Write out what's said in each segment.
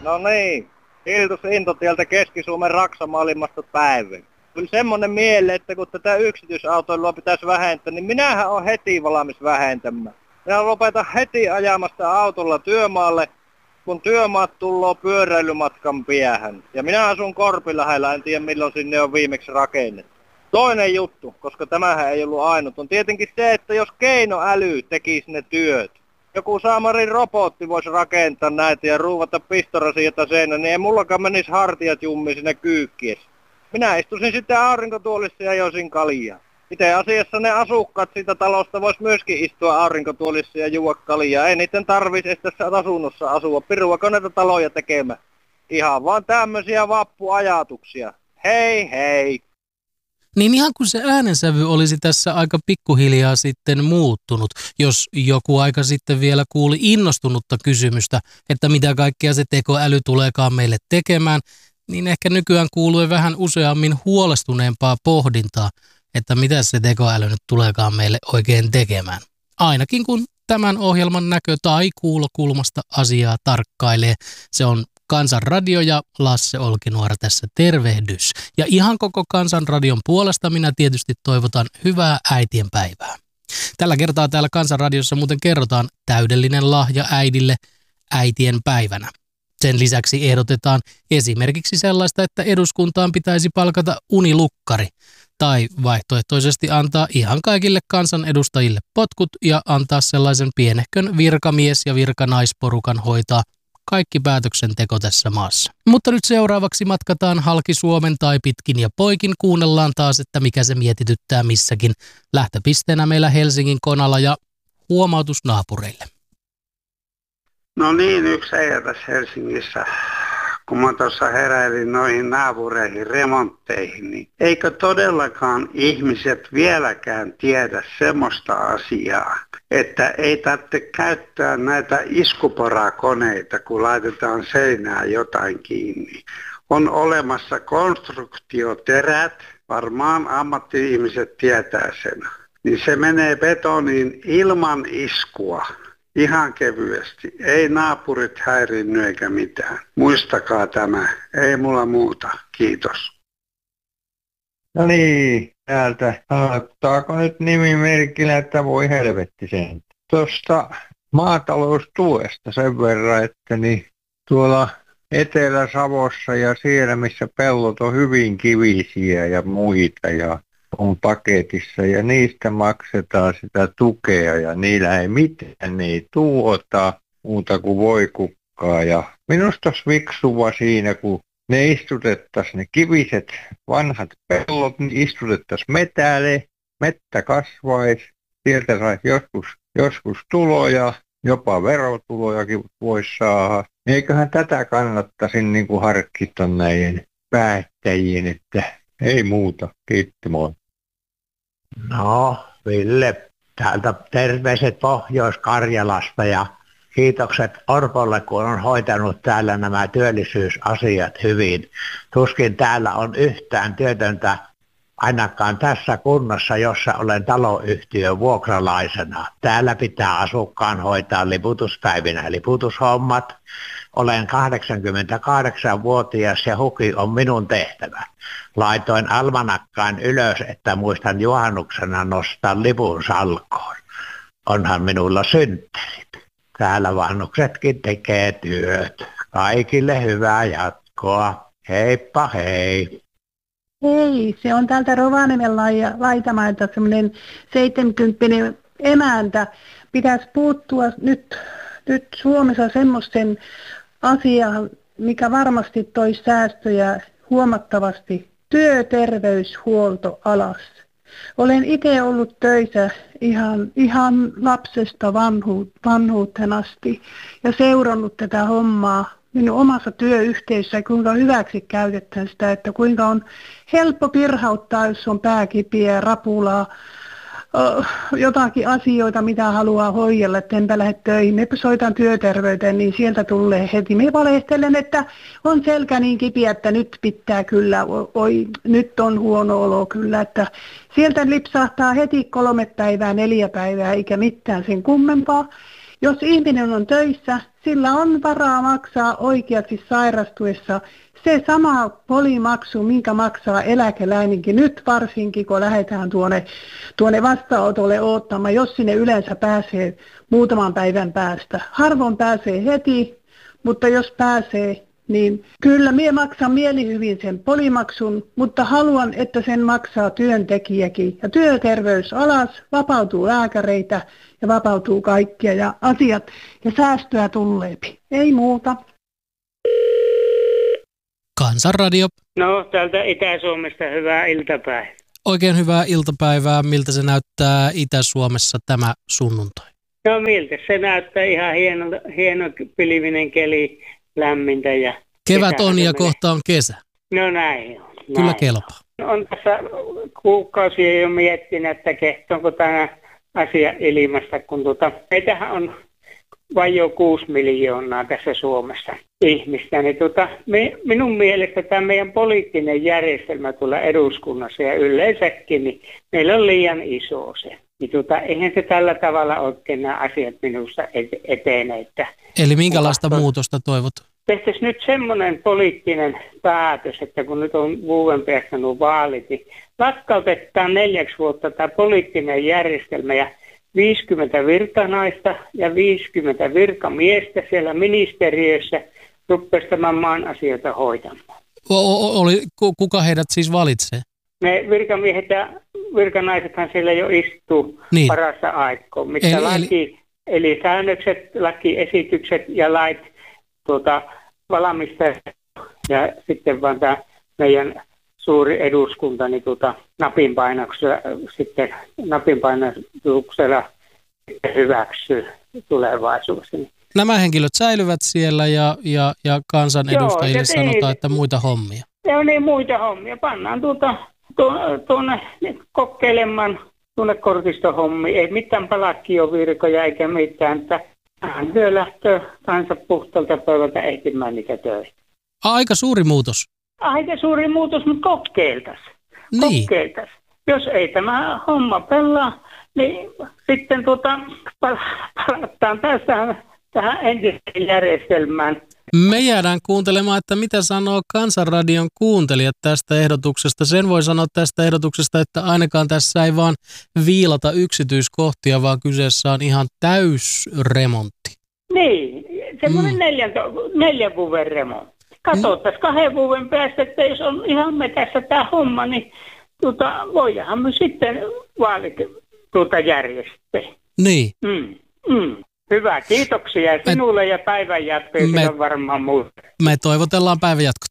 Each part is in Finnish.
No niin, Hiltus Intotieltä Keski-Suomen Raksamaailmasta päivän. Kyllä semmonen miele, että kun tätä yksityisautoilua pitäisi vähentää, niin minähän on heti valmis vähentämään. Minä lopetan heti ajamasta autolla työmaalle, kun työmaat tulloo pyöräilymatkan päähän. Ja minä asun Korpilahdella, en tiedä milloin sinne on viimeksi rakennettu. Toinen juttu, koska tämähän ei ollut ainut, on tietenkin se, että jos keinoäly tekisi ne työt. Joku saamarin robotti voisi rakentaa näitä ja ruuvata pistorasiota seinä, niin ei mullakaan menisi hartiat jummiin sinne kyykkiessä. Minä istuisin sitten aurinkotuolissa ja joisin kaljaa. Itse asiassa ne asukkaat siitä talosta vois myöskin istua aurinkotuolissa ja juoda kaljaa. Ei niiden tarvitsisi edes tässä asunnossa asua. Piruako näitä taloja tekemään? Ihan vaan tämmöisiä vappuajatuksia. Hei hei! Niin ihan kun se äänensävy olisi tässä aika pikkuhiljaa sitten muuttunut, jos joku aika sitten vielä kuuli innostunutta kysymystä, että mitä kaikkea se tekoäly tuleekaan meille tekemään, niin ehkä nykyään kuului vähän useammin huolestuneempaa pohdintaa, että mitä se tekoäly nyt tuleekaan meille oikein tekemään. Ainakin kun tämän ohjelman näkö- tai kuulokulmasta asiaa tarkkailee, se on Kansanradio ja Lasse Olkinuora tässä tervehdys. Ja ihan koko Kansanradion puolesta minä tietysti toivotan hyvää äitienpäivää. Tällä kertaa täällä Kansanradiossa muuten kerrotaan täydellinen lahja äidille äitien päivänä. Sen lisäksi ehdotetaan esimerkiksi sellaista, että eduskuntaan pitäisi palkata unilukkari tai vaihtoehtoisesti antaa ihan kaikille kansanedustajille potkut ja antaa sellaisen pienehkön virkamies- ja virkanaisporukan hoitaa kaikki päätöksenteko tässä maassa. Mutta nyt seuraavaksi matkataan halki Suomen tai pitkin ja poikin. Kuunnellaan taas, että mikä se mietityttää missäkin. Lähtöpisteenä meillä Helsingin Konala ja huomautus naapureille. No niin, yksi äijä tässä Helsingissä. Kun mä tuossa heräilin noihin naapureihin remontteihin, niin eikö todellakaan ihmiset vieläkään tiedä semmoista asiaa, että ei tarvitse käyttää näitä iskuporakoneita, kun laitetaan seinään jotain kiinni. On olemassa konstruktioterät, varmaan ammatti-ihmiset tietää sen, niin se menee betoniin ilman iskua. Ihan kevyesti. Ei naapurit häirinny eikä mitään. Muistakaa tämä. Ei mulla muuta. Kiitos. No niin, täältä aloittaako nyt nimimerkillä, että voi helvetti sen. Tuosta maataloustuesta sen verran, että niin tuolla Etelä-Savossa ja siellä, missä pellot on hyvin kivisiä ja muita ja on paketissa ja niistä maksetaan sitä tukea ja niillä ei mitään, ne ei tuota muuta kuin voikukkaa. Ja minusta olisi fiksua siinä, kun ne istutettaisiin ne kiviset vanhat pellot, niin istutettaisiin metälle, mettä kasvaisi, sieltä saisi joskus tuloja, jopa verotulojakin voisi saada. Eiköhän tätä kannattaisi niin kuin harkita näiden päättäjien, että ei muuta. Kiitti, moi. No, Ville, täältä terveiset Pohjois-Karjalasta ja kiitokset Orpolle, kun on hoitanut täällä nämä työllisyysasiat hyvin. Tuskin täällä on yhtään työtöntä, ainakaan tässä kunnassa, jossa olen taloyhtiön vuokralaisena. Täällä pitää asukkaan hoitaa liputuspäivinä liputushommat. Olen 88-vuotias ja huki on minun tehtävä. Laitoin almanakkaan ylös, että muistan juhannuksena nostaa lipun salkoon. Onhan minulla synttärit. Täällä vanhuksetkin tekee työt. Kaikille hyvää jatkoa. Heippa hei. Hei, se on täältä Rovaniemen Laitamäeltä semmoinen 70 emäntä. Pitäisi puuttua nyt Suomessa semmoisten asiaan, mikä varmasti toisi säästöjä huomattavasti. Työterveyshuolto alas. Olen itse ollut töissä ihan lapsesta vanhuuteen asti ja seurannut tätä hommaa minun omassa työyhteisössä, kuinka hyväksi käytetään sitä, että kuinka on helppo pirhauttaa, jos on pääkipiä, rapulaa, jotakin asioita, mitä haluaa hoidella, että enpä lähde töihin. Me soitan työterveyteen, niin sieltä tulee heti. Me valehtelen, että on selkä niin kipiä, että nyt pitää kyllä, nyt on huono olo kyllä, että sieltä lipsahtaa heti 3 päivää, 4 päivää, eikä mitään sen kummempaa. Jos ihminen on töissä, sillä on varaa maksaa oikeasti sairastuessa se sama polimaksu, minkä maksaa eläkeläinenkin nyt varsinkin, kun lähdetään tuonne vastaanotolle odottamaan, jos sinne yleensä pääsee muutaman päivän päästä. Harvoin pääsee heti, mutta jos pääsee, niin kyllä minä maksan mielihyvin sen polimaksun, mutta haluan, että sen maksaa työntekijäkin. Ja työterveys alas, vapautuu lääkäreitä ja vapautuu kaikkia ja asiat ja säästöä tulleepi. Ei muuta. Kansanradio. No, täältä Itä-Suomesta hyvää iltapäivää. Oikein hyvää iltapäivää. Miltä se näyttää Itä-Suomessa tämä sunnuntai? No miltä? Se näyttää ihan hieno pilvinen keli, lämmintä ja... Kevät on ja kohta on kesä. No näin on. Kyllä kelpaa. On tässä kuukausia jo miettinyt, että kehtoonko tämä asia ilmasta, kun meitähän on vajoo 6 miljoonaa tässä Suomessa ihmistä. Niin minun mielestä tämä meidän poliittinen järjestelmä tuolla eduskunnassa ja yleensäkin, niin meillä on liian iso se. Niin eihän se tällä tavalla oikein nämä asiat minusta etene. Että eli minkälaista muutosta toivot? Tehtäisiin nyt semmoinen poliittinen päätös, että kun nyt on vuoden päästä nuo vaalit, niin lakkautetaan 4 vuotta tämä poliittinen järjestelmä ja 50 virkanaista ja 50 virkamiestä siellä ministeriössä rupesi tämän maan asioita hoitamaan. Kuka heidät siis valitsee? Ne virkamiehet ja virkanaisethan siellä jo istuu niin parasta aikaa. Mitä eli säännökset, lakiesitykset ja lait valmistaa ja sitten vaan tämä meidän suuri eduskunta niin napinpainatuksella hyväksyy tulevaisuudessa. Nämä henkilöt säilyvät siellä ja kansanedustajille sanotaan, että muita hommia. Joo, niin muita hommia. Pannaan tuonne kokeilemaan tuonne kortistohommia. Ei mitään palkkiovirkoja eikä mitään. Tähän työ lähtee kanssa puhtaalta pöydältä ehtimään niitä töitä. Aika suuri muutos. Aika suuri muutos, mutta kokeiltaisiin. Niin. Jos ei tämä homma pelaa, niin sitten palataan tähän entiseen järjestelmään. Me jäädään kuuntelemaan, että mitä sanoo Kansanradion kuuntelijat tästä ehdotuksesta. Sen voi sanoa tästä ehdotuksesta, että ainakaan tässä ei vaan viilata yksityiskohtia, vaan kyseessä on ihan täysremontti. Niin, semmoinen 4 vuoden remontti. Katsottaisiin 2 vuoden päästä, että jos on ihan metässä tämä homma, niin voidaan myös sitten vaalit järjestää. Niin. Hyvä, kiitoksia sinulle ja päivän jatkoja varmaan muuta. Me toivotellaan päivän jatkot.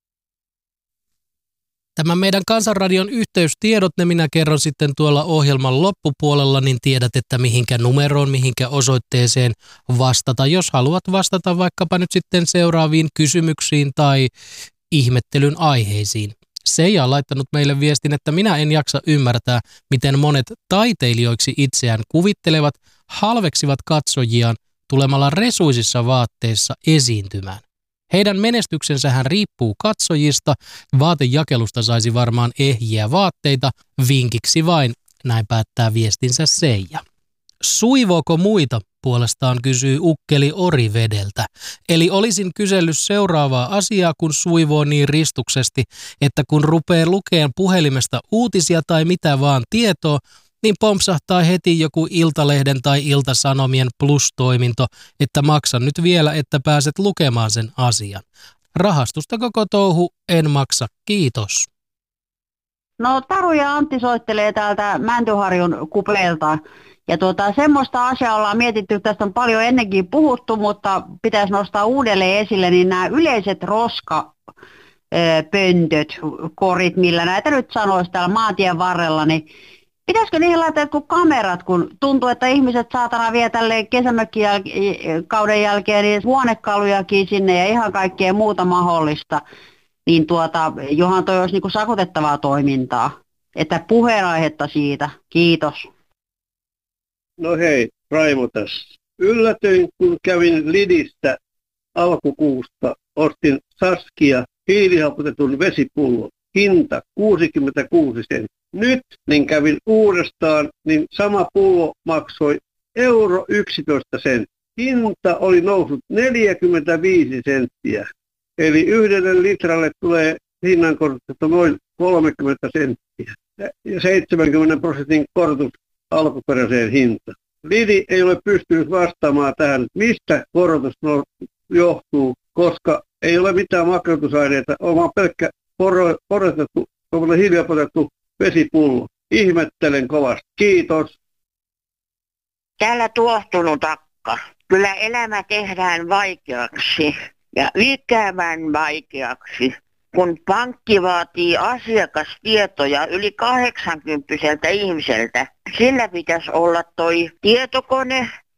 Tämä meidän Kansanradion yhteystiedot, ne minä kerron sitten tuolla ohjelman loppupuolella, niin tiedät, että mihinkä numeroon, mihinkä osoitteeseen vastata. Jos haluat vastata vaikkapa nyt sitten seuraaviin kysymyksiin tai ihmettelyn aiheisiin. Seija on laittanut meille viestin, että minä en jaksa ymmärtää, miten monet taiteilijoiksi itseään kuvittelevat, halveksivat katsojiaan tulemalla resuisissa vaatteissa esiintymään. Heidän menestyksensähän riippuu katsojista, vaatejakelusta saisi varmaan ehjiä vaatteita, vinkiksi vain, näin päättää viestinsä Seija. Suivooko muita, puolestaan kysyy ukkeli Orivedeltä. Eli olisin kysellyt seuraavaa asiaa, kun suivoo niin ristuksesti, että kun rupeaa lukeen puhelimesta uutisia tai mitä vaan tietoa, niin pompsahtaa heti joku Iltalehden tai Iltasanomien plus-toiminto, että maksa nyt vielä, että pääset lukemaan sen asian. Rahastusta koko touhu en maksa, kiitos. No Taru ja Antti soittelee täältä Mäntyharjun kupeelta. Ja semmoista asiaa ollaan mietitty, tästä on paljon ennenkin puhuttu, mutta pitäisi nostaa uudelleen esille, niin nämä yleiset roskapöntöt, korit, millä näitä nyt sanoisi täällä maantien varrella, niin pitäisikö niihin laittaa jotkut kamerat, kun tuntuu, että ihmiset saatana vie tälleen kesämökkikauden jälkeen niin huonekalujakin sinne ja ihan kaikkea muuta mahdollista, niin johan toi olisi niinku sakotettavaa toimintaa, että puheenaihetta siitä. Kiitos. No hei, Raimo tässä. Yllätyin, kun kävin Lidistä alkukuusta, ostin Saskia hiilihapotetun vesipullon. Hinta 66 senttiä. Nyt niin kävin uudestaan, niin sama pullo maksoi €11. hinta oli noussut 45 senttiä. Eli 1 litralle tulee hinnankorotusta noin 30 senttiä ja 70% korotus alkuperäiseen hintaan. Lidl ei ole pystynyt vastaamaan tähän, mistä korotus johtuu, koska ei ole mitään makeutusaineita, on vaan pelkkä hiljapotettu vesipullo. Ihmettelen kovasti. Kiitos. Täällä tuohtunut akka. Kyllä elämä tehdään vaikeaksi ja ikävän vaikeaksi. Kun pankki vaatii asiakastietoja yli 80 ihmiseltä, sillä pitäisi olla toi tietokone